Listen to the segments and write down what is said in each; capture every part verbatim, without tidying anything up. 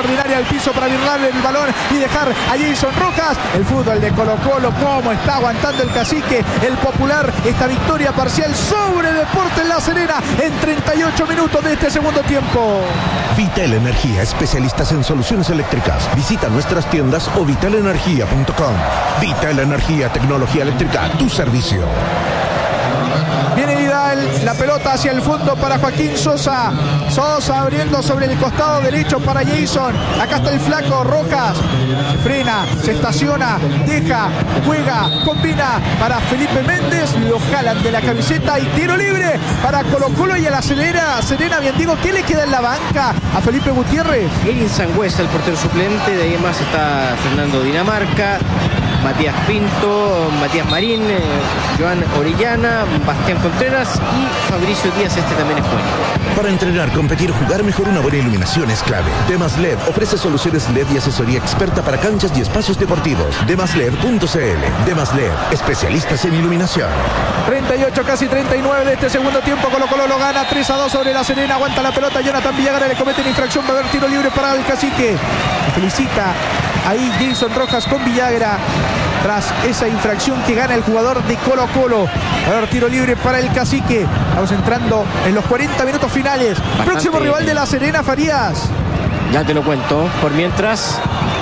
extraordinaria al piso para virarle el balón y dejar a Jason Rojas. El fútbol de Colo Colo, cómo está aguantando el Cacique, el Popular, esta victoria parcial sobre Deportes La Serena en treinta y ocho minutos de este segundo tiempo. Vital Energía, especialistas en soluciones eléctricas. Visita nuestras tiendas o vital energía punto com. Vital Energía, tecnología eléctrica, tu servicio. Viene Vidal, la pelota hacia el fondo para Joaquín Sosa. Sosa abriendo sobre el costado derecho para Jason. Acá está el flaco Rojas. Frena, se estaciona, deja, juega, combina para Felipe Méndez. Lo jalan de la camiseta y tiro libre para Colo Colo y a la Serena. Serena, bien digo, ¿qué le queda en la banca a Felipe Gutiérrez? Erin Sangüesa, el portero suplente. De ahí más está Fernando Dinamarca, Matías Pinto, Matías Marín, eh, Joan Orellana, Bastián Contreras y Fabricio Díaz, este también es bueno. Para entrenar, competir o jugar mejor, una buena iluminación es clave. Demas L E D ofrece soluciones L E D y asesoría experta para canchas y espacios deportivos. demas led punto c l. Demas L E D, especialistas en iluminación. treinta y ocho, casi treinta y nueve de este segundo tiempo. Colo Colo lo gana tres a dos sobre la Serena. Aguanta la pelota Jonathan Villagra, le comete una infracción. Va a haber tiro libre para el Cacique. Felicita ahí Jason Rojas con Villagra tras esa infracción que gana el jugador de Colo Colo. A ver, tiro libre para el Cacique. Estamos entrando en los cuarenta minutos finales. Bastante. Próximo rival de la Serena, Farías. Ya te lo cuento. Por mientras,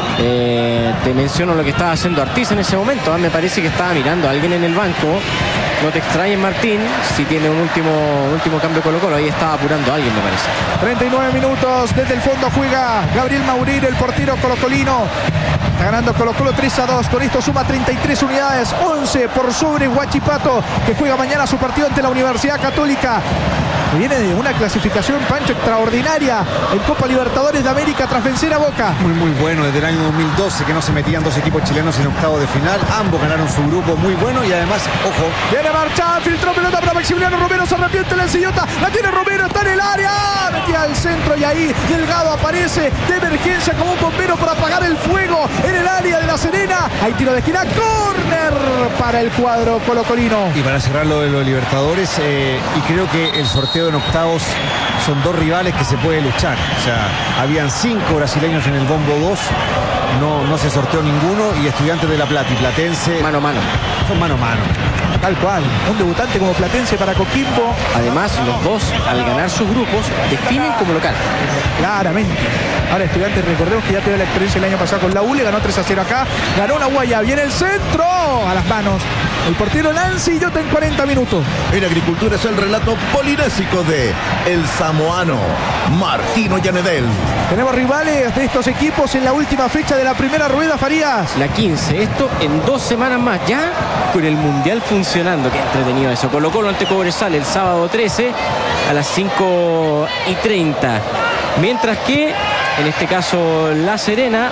eh, te menciono lo que estaba haciendo Ortiz en ese momento. ¿eh? Me parece que estaba mirando a alguien en el banco. No te extrañes, Martín, si tiene un último, último cambio Colo Colo. Ahí estaba apurando a alguien, me parece. treinta y nueve minutos. Desde el fondo juega Gabriel Maurir, el portero colocolino. Está ganando Colo Colo tres a dos. Con esto suma treinta y tres unidades. once por sobre Huachipato, que juega mañana su partido ante la Universidad Católica. Que viene de una clasificación, Pancho, extraordinaria en Copa Libertadores de América tras vencer a Boca. Muy, muy bueno. Desde el año dos mil doce que no se metían dos equipos chilenos en octavo de final. Ambos ganaron su grupo, muy bueno. Y además, ojo, viene marcha, filtró pelota para Maximiliano Romero. Se arrepiente la sillota. La tiene Romero, está en el área. Metía al centro y ahí Delgado aparece de emergencia como un bombero para apagar el fuego en el área de la Serena. Hay tiro de esquina, córner para el cuadro colocolino. Y para cerrar lo de los Libertadores, eh, y creo que el sorteo en octavos son dos rivales que se puede luchar. O sea, habían cinco brasileños en el bombo dos, no, no se sorteó ninguno, y Estudiantes de La Plata y Platense mano a mano son mano a mano. Tal cual, un debutante como Platense para Coquimbo. Además, los dos, al ganar sus grupos, definen como local. Claramente. Ahora Estudiantes, recordemos que ya tuvo la experiencia el año pasado con la U, le ganó tres a cero acá, ganó la Guaya, viene el centro, a las manos el portero Nancy Yota en cuarenta minutos. En Agricultura es el relato polinésico de el samoano Martino Llanedel. Tenemos rivales de estos equipos en la última fecha de la primera rueda, Farías. La quince, esto en dos semanas más, ya con el Mundial funcionando. Qué entretenido eso. Colo Colo ante Cobresal el sábado trece a las cinco y treinta. Mientras que, en este caso, La Serena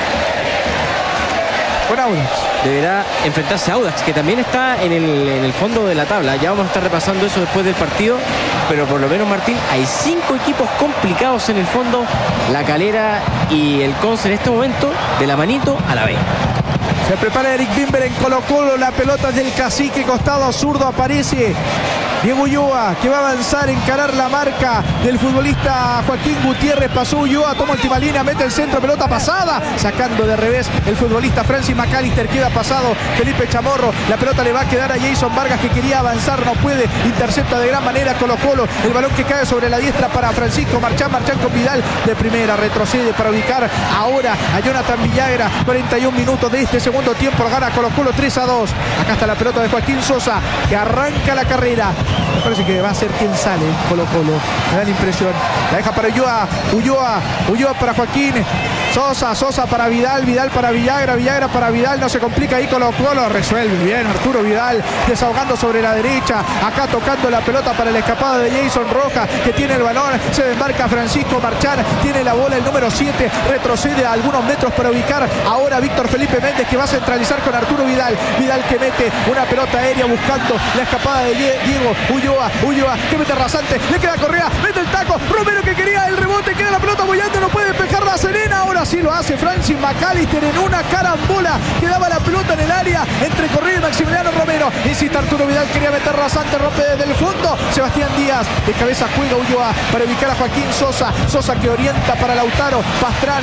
con Audax deberá enfrentarse a Audax, que también está en el, en el fondo de la tabla. Ya vamos a estar repasando eso después del partido, pero por lo menos, Martín, hay cinco equipos complicados en el fondo. La Calera y el Conce en este momento, de la manito a la B. Se prepara Eric Bimber en Colo Colo, la pelota es del Cacique, costado zurdo aparece Diego Ulloa, que va a avanzar, encarar la marca del futbolista Joaquín Gutiérrez. Pasó Ulloa, toma última línea, mete el centro, pelota pasada, sacando de revés el futbolista Francis McAllister. Queda pasado Felipe Chamorro, la pelota le va a quedar a Jason Vargas, que quería avanzar, no puede, intercepta de gran manera Colo Colo. El balón que cae sobre la diestra para Francisco Marchán, Marchán con Vidal de primera, retrocede para ubicar ahora a Jonathan Villagra. cuarenta y un minutos de este segundo tiempo, gana Colo Colo tres a dos. Acá está la pelota de Joaquín Sosa, que arranca la carrera. Me parece que va a ser quien sale Colo Colo, me da la impresión. La deja para Ulloa, Ulloa, Ulloa para Joaquín Sosa, Sosa para Vidal, Vidal para Villagra, Villagra para Vidal. No se complica ahí Colo Colo, resuelve bien Arturo Vidal, desahogando sobre la derecha, acá tocando la pelota para la escapada de Jason Rojas, que tiene el balón, se desmarca Francisco Marchán, tiene la bola el número siete, retrocede a algunos metros para ubicar ahora Víctor Felipe Méndez, que va a centralizar con Arturo Vidal, Vidal que mete una pelota aérea buscando la escapada de Diego Ulloa, Ulloa que mete rasante, le queda Correa, mete el taco, Romero que quería el rebote, queda la pelota bollando, no puede despejar la Serena. Ahora sí lo hace Francis McAllister en una carambola, quedaba la pelota en el área entre Correa y Maximiliano Romero. Insiste Arturo Vidal, quería meter rasante, rompe desde el fondo Sebastián Díaz, de cabeza juega Ulloa para ubicar a Joaquín Sosa, Sosa que orienta para Lautaro Pastrana.